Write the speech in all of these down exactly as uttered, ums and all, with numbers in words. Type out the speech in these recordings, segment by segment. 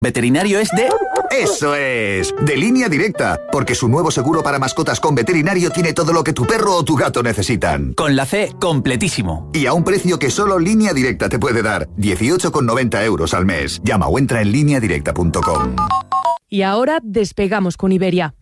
Veterinario es de... ¡Eso es! De Línea Directa, porque su nuevo seguro para mascotas con veterinario tiene todo lo que tu perro o tu gato necesitan. Con la C, completísimo. Y a un precio que solo Línea Directa te puede dar, dieciocho con noventa euros al mes. Llama o entra en línea directa punto com. Y ahora despegamos con Iberia.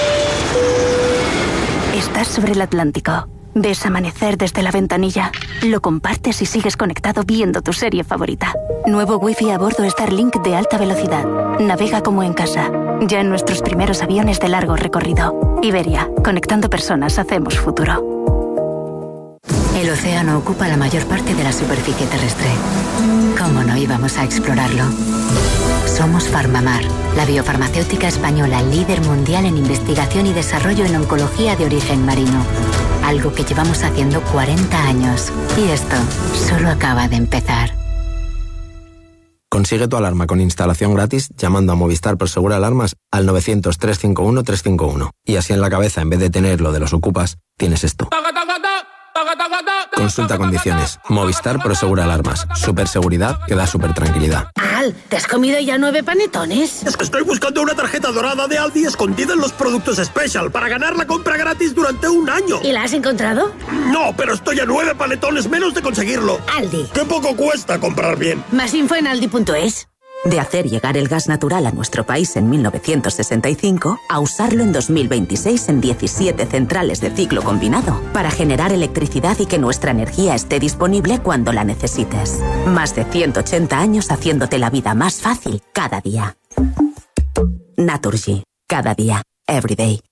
Estás sobre el Atlántico. Ves amanecer desde la ventanilla. Lo compartes y sigues conectado viendo tu serie favorita. Nuevo wifi a bordo Starlink de alta velocidad. Navega como en casa. Ya en nuestros primeros aviones de largo recorrido. Iberia, conectando personas hacemos futuro. El océano ocupa la mayor parte de la superficie terrestre. ¿Cómo no íbamos a explorarlo? Somos Farmamar, la biofarmacéutica española líder mundial en investigación y desarrollo en oncología de origen marino. Algo que llevamos haciendo cuarenta años. Y esto solo acaba de empezar. Consigue tu alarma con instalación gratis llamando a Movistar Prosegur Alarmas al novecientos, trescientos cincuenta y uno, trescientos cincuenta y uno. Y así en la cabeza, en vez de tener lo de los ocupas, tienes esto. Consulta condiciones. Movistar Prosegur Alarmas. Superseguridad que da super tranquilidad. Al, ¿te has comido ya nueve panetones? Es que estoy buscando una tarjeta dorada de Aldi escondida en los productos Special para ganar la compra gratis durante un año. ¿Y la has encontrado? No, pero estoy a nueve panetones menos de conseguirlo. Aldi. Qué poco cuesta comprar bien. Más info en aldi punto es. De hacer llegar el gas natural a nuestro país en mil novecientos sesenta y cinco a usarlo en dos mil veintiséis en diecisiete centrales de ciclo combinado para generar electricidad y que nuestra energía esté disponible cuando la necesites. Más de ciento ochenta años haciéndote la vida más fácil cada día. Naturgy. Cada día. Every day.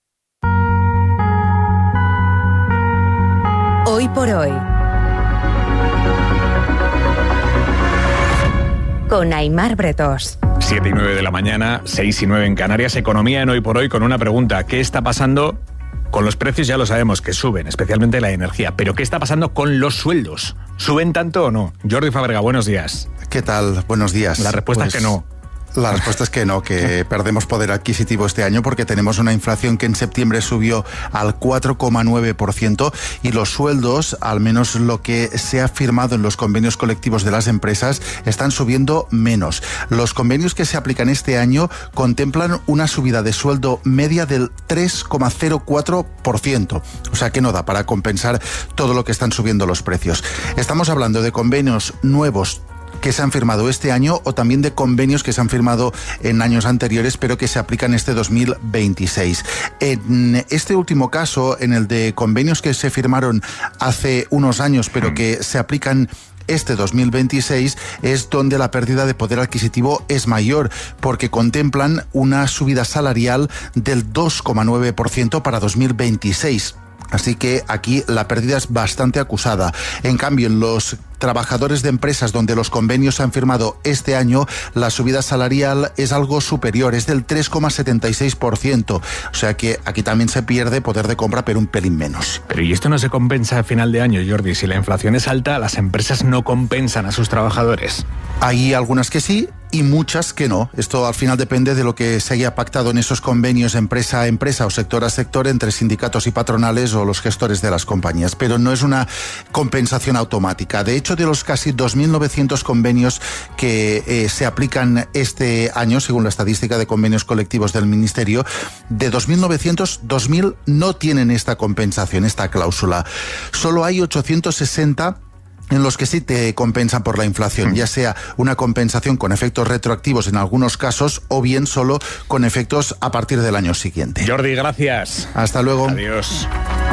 Hoy por hoy. Con Aimar Bretós. siete y nueve de la mañana, seis y nueve en Canarias. Economía en Hoy por Hoy con una pregunta. ¿Qué está pasando con los precios? Ya lo sabemos que suben, especialmente la energía. Pero ¿qué está pasando con los sueldos? ¿Suben tanto o no? Jordi Fábrega, buenos días. ¿Qué tal? Buenos días. La respuesta pues... es que no. La respuesta es que no, que perdemos poder adquisitivo este año porque tenemos una inflación que en septiembre subió al cuatro coma nueve por ciento y los sueldos, al menos lo que se ha firmado en los convenios colectivos de las empresas, están subiendo menos. Los convenios que se aplican este año contemplan una subida de sueldo media del tres coma cero cuatro por ciento. O sea que no da para compensar todo lo que están subiendo los precios. Estamos hablando de convenios nuevos que se han firmado este año o también de convenios que se han firmado en años anteriores pero que se aplican este dos mil veintiséis. En este último caso, en el de convenios que se firmaron hace unos años pero que se aplican este dos mil veintiséis, es donde la pérdida de poder adquisitivo es mayor, porque contemplan una subida salarial del dos coma nueve por ciento para dos mil veintiséis. Así que aquí la pérdida es bastante acusada. En cambio, en los trabajadores de empresas donde los convenios se han firmado este año, la subida salarial es algo superior, es del tres coma setenta y seis por ciento. O sea que aquí también se pierde poder de compra, pero un pelín menos. Pero ¿y esto no se compensa a final de año, Jordi? Si la inflación es alta, las empresas no compensan a sus trabajadores. Hay algunas que sí y muchas que no. Esto al final depende de lo que se haya pactado en esos convenios empresa a empresa o sector a sector entre sindicatos y patronales o los gestores de las compañías. Pero no es una compensación automática. De hecho, de los casi dos mil novecientos convenios que eh, se aplican este año, según la estadística de convenios colectivos del Ministerio, de dos mil novecientos, dos mil no tienen esta compensación, esta cláusula. Solo hay ochocientos sesenta en los que sí te compensan por la inflación, ya sea una compensación con efectos retroactivos en algunos casos o bien solo con efectos a partir del año siguiente. Jordi, gracias. Hasta luego. Adiós.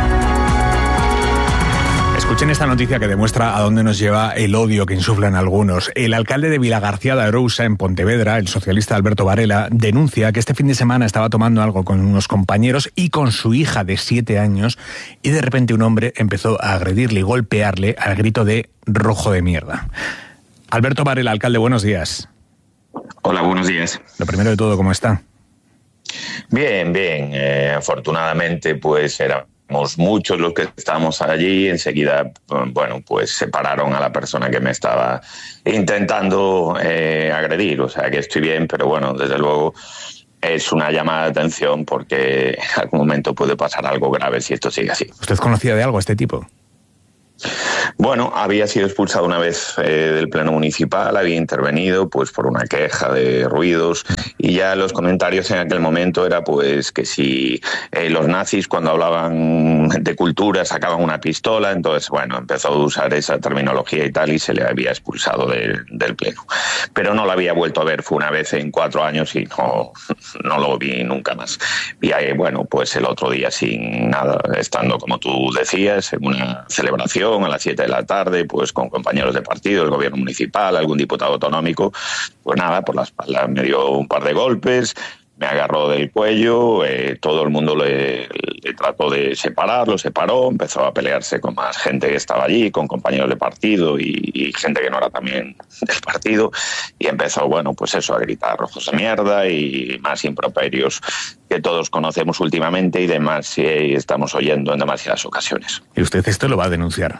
Escuchen esta noticia que demuestra a dónde nos lleva el odio que insuflan algunos. El alcalde de Vilagarcía de Arousa, en Pontevedra, el socialista Alberto Varela, denuncia que este fin de semana estaba tomando algo con unos compañeros y con su hija de siete años y de repente un hombre empezó a agredirle y golpearle al grito de rojo de mierda. Alberto Varela, alcalde, buenos días. Hola, buenos días. Lo primero de todo, ¿cómo está? Bien, bien. Eh, afortunadamente, pues era... muchos los que estábamos allí. Enseguida, bueno, pues separaron a la persona que me estaba intentando eh, agredir, o sea que estoy bien, pero bueno, desde luego es una llamada de atención porque en algún momento puede pasar algo grave si esto sigue así. ¿Usted conocía de algo a este tipo? Bueno, había sido expulsado una vez eh, del pleno municipal, había intervenido pues por una queja de ruidos y ya los comentarios en aquel momento era pues que si eh, los nazis cuando hablaban de cultura sacaban una pistola, entonces bueno, empezó a usar esa terminología y tal y se le había expulsado de, del pleno. Pero no lo había vuelto a ver, fue una vez en cuatro años y no, no lo vi nunca más. Y ahí, bueno, pues el otro día sin nada, estando como tú decías, en una celebración a las siete de la tarde, pues con compañeros de partido, el gobierno municipal, algún diputado autonómico, pues nada, por la espalda me dio un par de golpes, me agarró del cuello, eh, todo el mundo le, le trató de separar, lo separó, empezó a pelearse con más gente que estaba allí, con compañeros de partido y, y gente que no era también del partido, y empezó, bueno, pues eso, a gritar rojos de mierda y más improperios que todos conocemos últimamente y demás, y estamos oyendo en demasiadas ocasiones. ¿Y usted esto lo va a denunciar?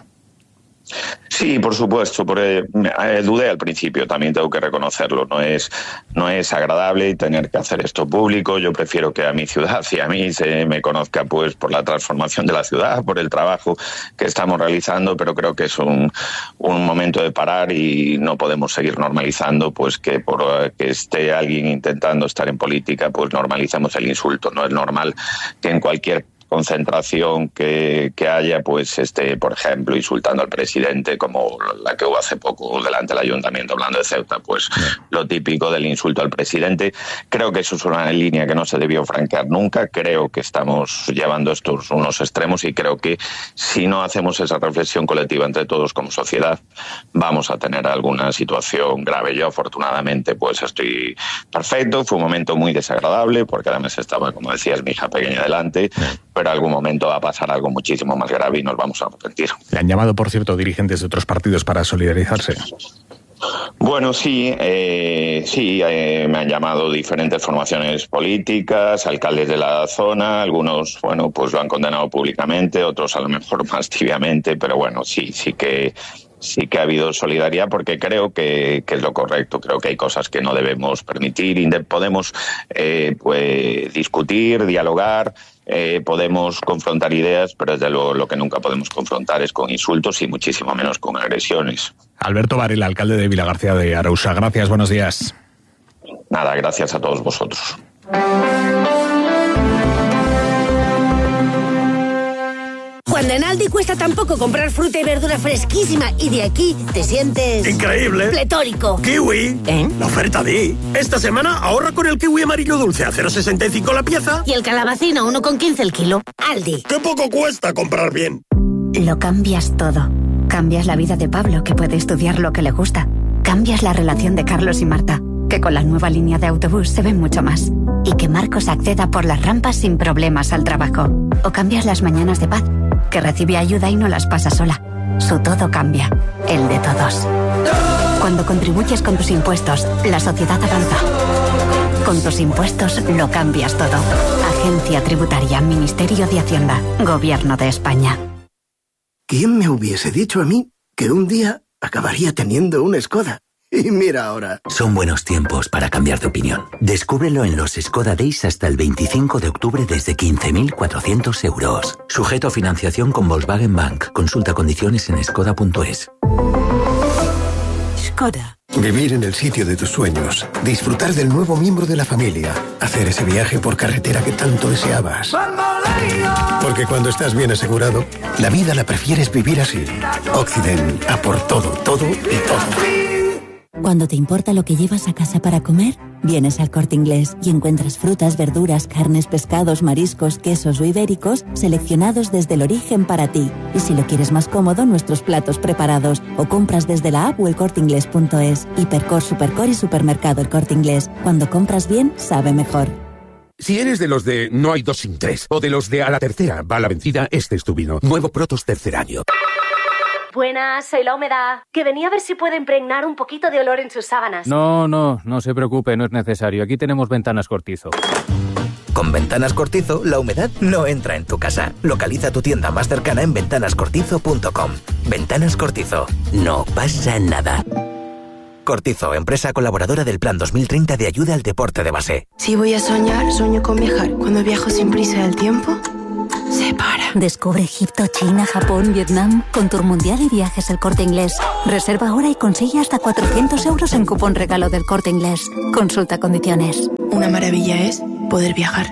Sí, por supuesto, porque eh, dudé al principio, también tengo que reconocerlo, no es, no es agradable tener que hacer esto público, yo prefiero que a mi ciudad y a mí se me conozca pues por la transformación de la ciudad, por el trabajo que estamos realizando, pero creo que es un, un momento de parar y no podemos seguir normalizando pues que por uh, que esté alguien intentando estar en política, pues normalicemos el insulto, no es normal que en cualquier concentración que, que haya, pues esté, por ejemplo, insultando al presidente, como la que hubo hace poco delante del ayuntamiento hablando de Ceuta, pues lo típico del insulto al presidente. Creo que eso es una línea que no se debió franquear nunca, creo que estamos llevando estos unos extremos y creo que si no hacemos esa reflexión colectiva entre todos como sociedad, vamos a tener alguna situación grave. Yo afortunadamente pues estoy perfecto, fue un momento muy desagradable, porque además estaba, como decías, mi hija pequeña delante, pero en algún momento va a pasar algo muchísimo más grave y nos vamos a arrepentir. ¿Le han llamado, por cierto, dirigentes de otros partidos para solidarizarse? Bueno, sí, eh, sí, eh, me han llamado diferentes formaciones políticas, alcaldes de la zona, algunos, bueno, pues lo han condenado públicamente, otros a lo mejor más tibiamente, pero bueno, sí, sí que... Sí que ha habido solidaridad porque creo que, que es lo correcto. Creo que hay cosas que no debemos permitir. Podemos eh, pues, discutir, dialogar, eh, podemos confrontar ideas, pero desde luego lo que nunca podemos confrontar es con insultos y muchísimo menos con agresiones. Alberto Varela, alcalde de Vilagarcía de Arousa. Gracias, buenos días. Nada, gracias a todos vosotros. Cuando en Aldi cuesta tan poco comprar fruta y verdura fresquísima y de aquí te sientes... ¡increíble! ¡Pletórico! ¡Kiwi! ¿Eh? La oferta Di. Esta semana ahorra con el kiwi amarillo dulce a cero coma sesenta y cinco la pieza. Y el calabacín a uno coma quince el kilo. Aldi. ¡Qué poco cuesta comprar bien! Lo cambias todo. Cambias la vida de Pablo, que puede estudiar lo que le gusta. Cambias la relación de Carlos y Marta, que con la nueva línea de autobús se ven mucho más. Y que Marcos acceda por las rampas sin problemas al trabajo. O cambias las mañanas de Paz, que recibe ayuda y no las pasa sola. Su todo cambia, el de todos. Cuando contribuyes con tus impuestos, la sociedad avanza. Con tus impuestos lo cambias todo. Agencia Tributaria, Ministerio de Hacienda, Gobierno de España. ¿Quién me hubiese dicho a mí que un día acabaría teniendo una Skoda? Y mira ahora. Son buenos tiempos para cambiar de opinión. Descúbrelo en los Skoda Days hasta el veinticinco de octubre desde quince mil cuatrocientos euros. Sujeto a financiación con Volkswagen Bank. Consulta condiciones en skoda punto es. Skoda. Vivir en el sitio de tus sueños. Disfrutar del nuevo miembro de la familia. Hacer ese viaje por carretera que tanto deseabas. Porque cuando estás bien asegurado, la vida la prefieres vivir así. Occident. A por todo, todo y todo. Cuando te importa lo que llevas a casa para comer, vienes al Corte Inglés y encuentras frutas, verduras, carnes, pescados, mariscos, quesos o ibéricos seleccionados desde el origen para ti. Y si lo quieres más cómodo, nuestros platos preparados o compras desde la app o el corte inglés punto es. Hipercor, Supercor y Supermercado El Corte Inglés. Cuando compras bien, sabe mejor. Si eres de los de no hay dos sin tres o de los de a la tercera va la vencida, este es tu vino. Nuevo Protos tercer año. Buenas, soy la humedad. Que venía a ver si puedo impregnar un poquito de olor en sus sábanas. No, no, no se preocupe, no es necesario. Aquí tenemos Ventanas Cortizo. Con Ventanas Cortizo, la humedad no entra en tu casa. Localiza tu tienda más cercana en ventanas cortizo punto com. Ventanas Cortizo. No pasa nada. Cortizo, empresa colaboradora del Plan dos mil treinta de ayuda al deporte de base. Si voy a soñar, sueño con viajar. Cuando viajo sin prisa del tiempo, se para. Descubre Egipto, China, Japón, Vietnam con Tour Mundial y Viajes El Corte Inglés. Reserva ahora y consigue hasta cuatrocientos euros en cupón regalo del Corte Inglés. Consulta condiciones. Una maravilla es poder viajar.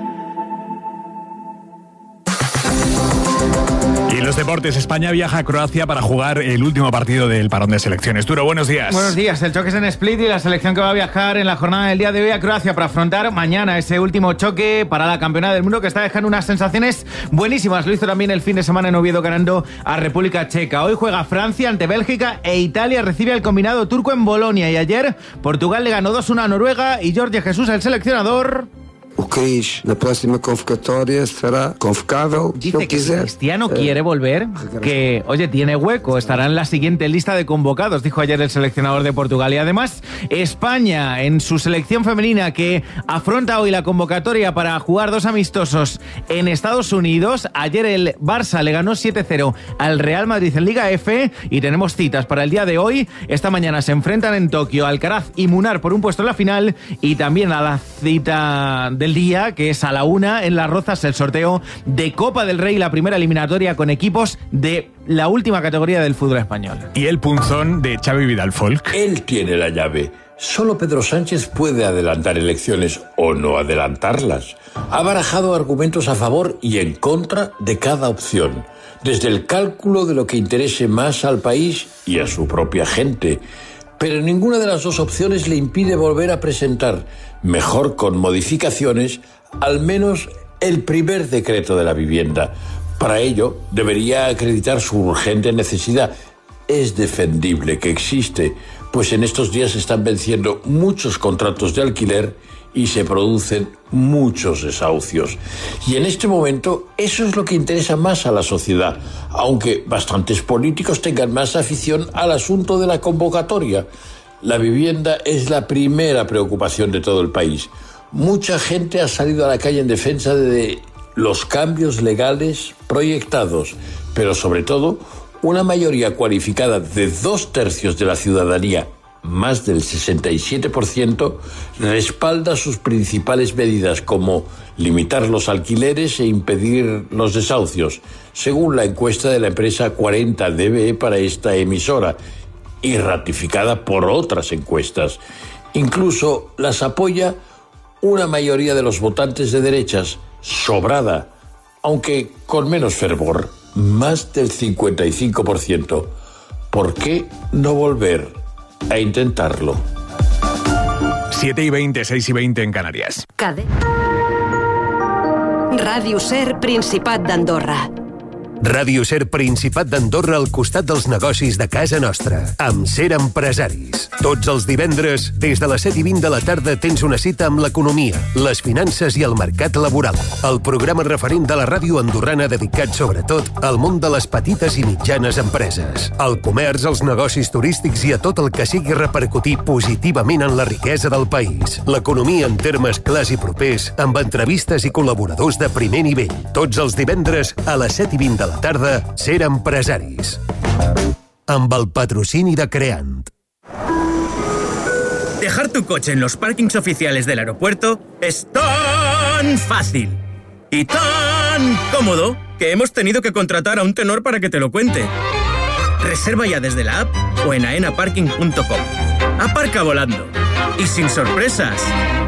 Y en los deportes, España viaja a Croacia para jugar el último partido del parón de selecciones. Turo, buenos días. Buenos días. El choque es en Split y la selección que va a viajar en la jornada del día de hoy a Croacia para afrontar mañana ese último choque para la campeona del mundo que está dejando unas sensaciones buenísimas. Lo hizo también el fin de semana en Oviedo ganando a República Checa. Hoy juega Francia ante Bélgica e Italia recibe al combinado turco en Bolonia. Y ayer Portugal le ganó dos uno a Noruega y Jorge Jesus, el seleccionador... O Cris, na próxima convocatoria estará convocável. Dice que si Cristiano quiere volver, que, oye, tiene hueco, estará en la siguiente lista de convocados, dijo ayer el seleccionador de Portugal. Y además, España, en su selección femenina, que afronta hoy la convocatoria para jugar dos amistosos en Estados Unidos. Ayer el Barça le ganó siete cero al Real Madrid en Liga F y tenemos citas para el día de hoy. Esta mañana se enfrentan en Tokio Alcaraz y Munar por un puesto en la final y también a la cita del día, que es a la una en Las Rozas, el sorteo de Copa del Rey, la primera eliminatoria con equipos de la última categoría del fútbol español. Y el punzón de Xavi Vidal Folk. Él tiene la llave. Solo Pedro Sánchez puede adelantar elecciones o no adelantarlas. Ha barajado argumentos a favor y en contra de cada opción, desde el cálculo de lo que interese más al país y a su propia gente. Pero ninguna de las dos opciones le impide volver a presentar, mejor con modificaciones, al menos el primer decreto de la vivienda. Para ello, debería acreditar su urgente necesidad. Es defendible que existe, pues en estos días se están venciendo muchos contratos de alquiler y se producen muchos desahucios. Y en este momento eso es lo que interesa más a la sociedad, aunque bastantes políticos tengan más afición al asunto de la convocatoria. La vivienda es la primera preocupación de todo el país. Mucha gente ha salido a la calle en defensa de los cambios legales proyectados, pero sobre todo una mayoría cualificada de dos tercios de la ciudadanía, más del sesenta y siete por ciento, respalda sus principales medidas como limitar los alquileres e impedir los desahucios, según la encuesta de la empresa cuarenta D B E para esta emisora y ratificada por otras encuestas. Incluso las apoya una mayoría de los votantes de derechas, sobrada, aunque con menos fervor, más del cincuenta y cinco por ciento. ¿Por qué no volver a intentarlo? siete y veinte, seis y veinte en Canarias. Cade. Ràdio Ser, Principat d'Andorra. Ràdio Ser, Principat d'Andorra, al costat dels negocis de casa nostra, amb Ser Empresaris. Tots els divendres, des de les set i vint de la tarda, tens una cita amb l'economia, les finances i el mercat laboral. El programa referent de la ràdio andorrana dedicat sobretot al món de les petites i mitjanes empreses, al comerç, als negocis turístics i a tot el que sigui repercutir positivament en la riquesa del país. L'economia en termes clars i propers, amb entrevistes i col·laboradors de primer nivell. Tots els divendres, a les set i vint de la tarda, Ser Empresaris. Amb el patrocini de Creant. Dejar tu coche en los parkings oficiales del aeropuerto es tan fácil y tan cómodo que hemos tenido que contratar a un tenor para que te lo cuente. Reserva ya desde la app o en aena parking punto com. Aparca volando y sin sorpresas.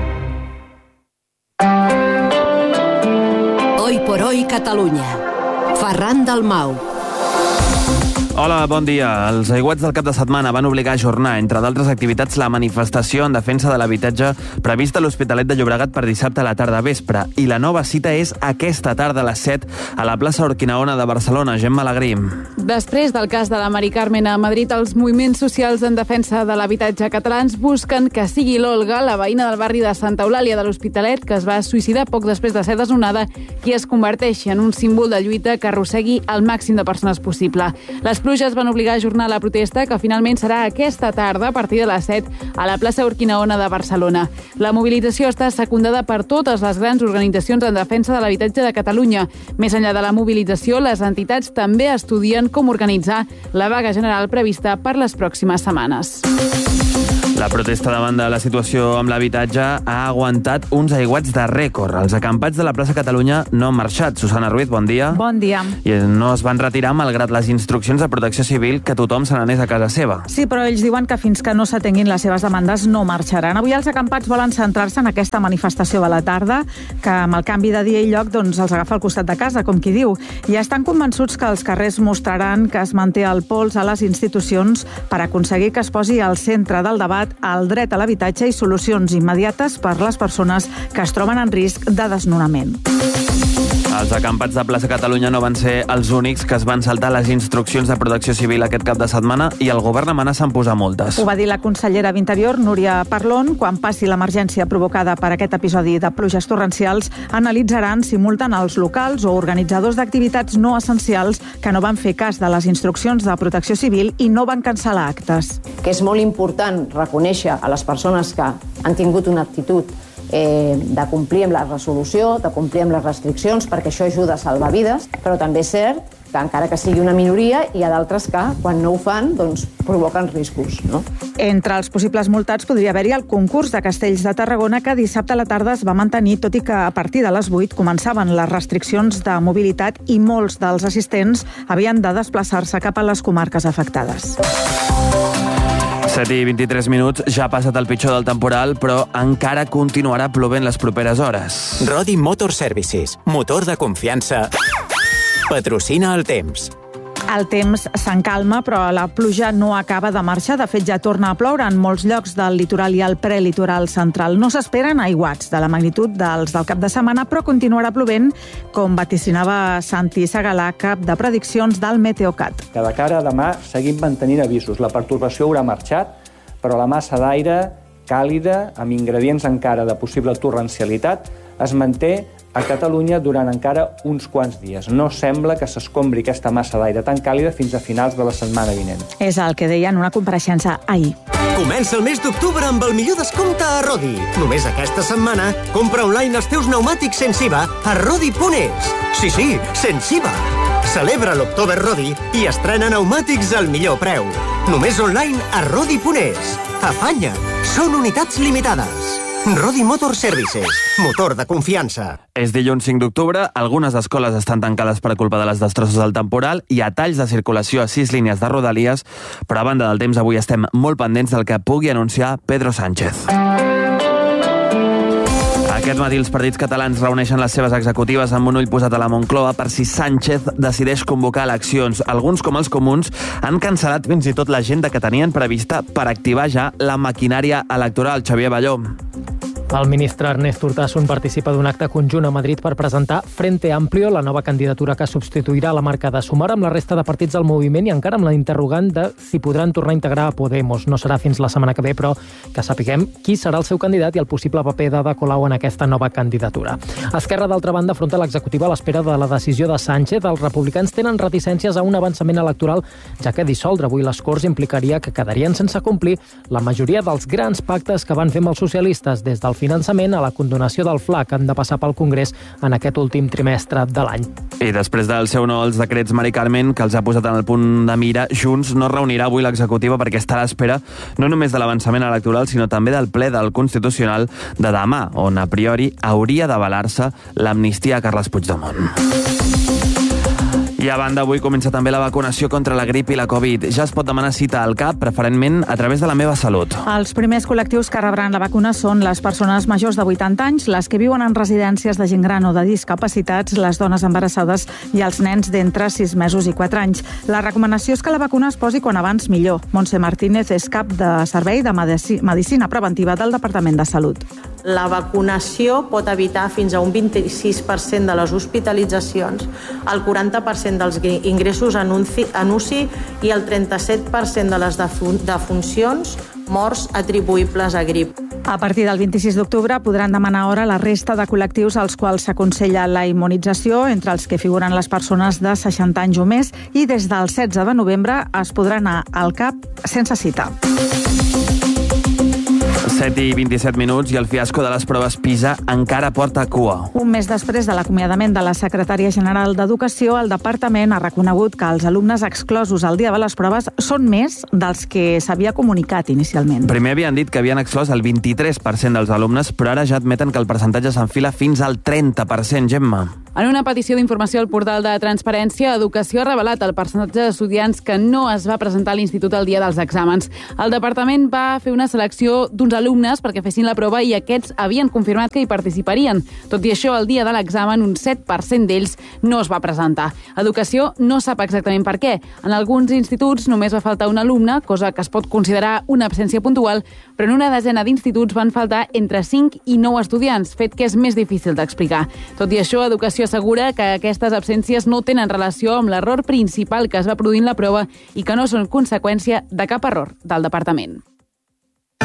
Hoy por hoy Catalunya. Ferran Dalmau. Hola, bon dia. Els aiguats del cap de setmana van obligar a ajornar, entre d'altres activitats, la manifestació en defensa de l'habitatge prevista a l'Hospitalet de Llobregat per dissabte a la tarda vespre. I la nova cita és aquesta tarda a les set a la plaça Urquinaona de Barcelona. Gemma Alegrí. Després del cas de la Mari Carmen a Madrid, els moviments socials en defensa de l'habitatge catalans busquen que sigui l'Olga, la veïna del barri de Santa Eulàlia de l'Hospitalet, que es va suïcidar poc després de ser desnonada, qui es converteixi en un símbol de lluita que arrossegui el màxim de persones possible. Les pluges van obligar a ajornar la protesta, que finalment serà aquesta tarda a partir de les set a la plaça Urquinaona de Barcelona. La mobilització està secundada per totes les grans organitzacions en defensa de l'habitatge de Catalunya. Més enllà de la mobilització, les entitats també estudien com organitzar la vaga general prevista per les pròximes setmanes. La protesta davant de la situació amb l'habitatge ha aguantat uns aiguats de rècord. Els acampats de la plaça Catalunya no han marxat. Susana Ruiz, bon dia. Bon dia. I no es van retirar malgrat les instruccions de protecció civil que tothom se n'anés a casa seva. Sí, però ells diuen que fins que no s'atenguin les seves demandes no marxaran. Avui els acampats volen centrar-se en aquesta manifestació de la tarda, que amb el canvi de dia i lloc doncs, els agafa al costat de casa, com qui diu. I estan convençuts que els carrers mostraran que es manté el pols a les institucions per aconseguir que es posi al centre del debat el dret a l'habitatge i solucions immediates per les persones que es troben en risc de desnonament. Els acampats de plaça Catalunya no van ser els únics que es van saltar les instruccions de protecció civil aquest cap de setmana i el govern amenaça en posar multes. Ho va dir la consellera d'Interior, Núria Parlon. Quan passi l'emergència provocada per aquest episodi de pluges torrencials, analitzaran si multen els locals o organitzadors d'activitats no essencials que no van fer cas de les instruccions de protecció civil i no van cancel·lar actes. Que és molt important reconèixer a les persones que han tingut una actitud Eh, de complir amb la resolució, de complir amb les restriccions, perquè això ajuda a salvar vides, però també és cert que encara que sigui una minoria, hi ha d'altres que, quan no ho fan, doncs provoquen riscos, no? Entre els possibles multats podria haver-hi el concurs de Castells de Tarragona, que dissabte a la tarda es va mantenir, tot i que a partir de les vuit començaven les restriccions de mobilitat i molts dels assistents havien de desplaçar-se cap a les comarques afectades. set i vint-i-tres minuts, ja ha passat el pitjor del temporal, però encara continuarà plovent les properes hores. Rodi Motor Services, motor de confiança, patrocina el temps. El temps s'encalma, però la pluja no acaba de marxar. De fet, ja torna a ploure en molts llocs del litoral i el prelitoral central. No s'esperen aiguats de la magnitud dels del cap de setmana, però continuarà plovent, com vaticinava Santi Segalà, cap de prediccions del Meteocat. Que de cara a demà seguim mantenint avisos. La pertorbació haurà marxat, però la massa d'aire càlida, amb ingredients encara de possible torrencialitat, es manté a Catalunya durant encara uns quants dies. No sembla que s'escombri aquesta massa d'aire tan càlida fins a finals de la setmana vinent. És el que deia en una compareixença ahir. Comença el mes d'octubre amb el millor descompte a Rodi. Només aquesta setmana, compra online els teus pneumàtics sense I V A a Rodi punt es. Sí, sí, sense I V A. Celebra l'October Rodi i estrena pneumàtics al millor preu. Només online a Rodi punt es. Afanya! Són unitats limitades. Rodi Motor Services, motor de confiança. És dilluns cinc d'octubre, algunes escoles estan tancades per culpa de les destrosses del temporal i a talls de circulació a sis línies de Rodalies, però a banda del temps avui estem molt pendents del que pugui anunciar Pedro Sánchez. Aquest matí els partits catalans reuneixen les seves executives amb un ull posat a la Moncloa per si Sánchez decideix convocar eleccions. Alguns, com els comuns, han cancel·lat fins i tot l'agenda que tenien prevista per activar ja la maquinària electoral. Xavier Balló. El ministre Ernest Urtasun participa d'un acte conjunt a Madrid per presentar Frente Amplio, la nova candidatura que substituirà la marca de Sumar amb la resta de partits del moviment i encara amb la interrogant de si podran tornar a integrar a Podemos. No serà fins la setmana que ve, però que sapiguem qui serà el seu candidat i el possible paper d'Ada Colau en aquesta nova candidatura. Esquerra, d'altra banda, afronta l'executiva a l'espera de la decisió de Sánchez. Els republicans tenen reticències a un avançament electoral, ja que dissoldre avui les Corts implicaria que quedarien sense complir la majoria dels grans pactes que van fer amb els socialistes, des del finançament a la condonació del F L A, que han de passar pel Congrés en aquest últim trimestre de l'any. I després del seu no als decrets Mari Carmen, que els ha posat en el punt de mira, Junts no reunirà avui l'executiva perquè està a l'espera no només de l'avançament electoral, sinó també del ple del Constitucional de demà, on a priori hauria d'avalar-se l'amnistia a Carles Puigdemont. I a banda, avui comença també la vacunació contra la grip i la Covid. Ja es pot demanar cita al C A P, preferentment a través de la Meva Salut. Els primers col·lectius que rebran la vacuna són les persones majors de vuitanta anys, les que viuen en residències de gent gran o de discapacitats, les dones embarassades i els nens d'entre sis mesos i quatre anys. La recomanació és que la vacuna es posi quan abans millor. Montse Martínez és cap de servei de Medicina Preventiva del Departament de Salut. La vacunació pot evitar fins a un vint-i-sis per cent de les hospitalitzacions, el quaranta per cent dels ingressos en U C I i el trenta-set per cent de les defuncions, morts atribuïbles a grip. A partir del vint-i-sis d'octubre podran demanar hora la resta de col·lectius als quals s'aconsella la immunització, entre els que figuren les persones de seixanta anys o més, i des del setze de novembre es podrà anar al C A P sense cita. set i vint-i-set minuts i el fiasco de les proves PISA encara porta cua. Un mes després de l'acomiadament de la secretària general d'Educació, el departament ha reconegut que els alumnes exclosos el dia de les proves són més dels que s'havia comunicat inicialment. Primer havien dit que havien exclòs el vint-i-tres per cent dels alumnes, però ara ja admeten que el percentatge s'enfila fins al trenta per cent, Gemma. En una petició d'informació al portal de Transparència, Educació ha revelat el percentatge d'estudiants que no es va presentar a l'institut el dia dels exàmens. El departament va fer una selecció d'uns alumnes perquè fessin la prova i aquests havien confirmat que hi participarien. Tot i això, el dia de l'examen, un set per cent d'ells no es va presentar. Educació no sap exactament per què. En alguns instituts només va faltar un alumne, cosa que es pot considerar una absència puntual, però en una desena d'instituts van faltar entre cinc i nou estudiants, fet que és més difícil d'explicar. Tot i això, Educació assegura que aquestes absències no tenen relació amb l'error principal que es va produir en la prova i que no són conseqüència de cap error del departament.